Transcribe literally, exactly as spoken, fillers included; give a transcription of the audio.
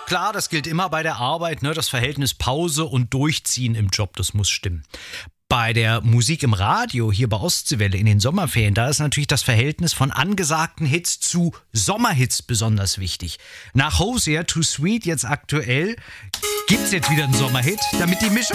Klar, das gilt immer bei der Arbeit, ne? Das Verhältnis Pause und Durchziehen im Job, das muss stimmen. Bei der Musik im Radio, hier bei Ostseewelle in den Sommerferien, da ist natürlich das Verhältnis von angesagten Hits zu Sommerhits besonders wichtig. Nach Hosier, Too Sweet, jetzt aktuell, gibt's jetzt wieder einen Sommerhit, damit die Mischung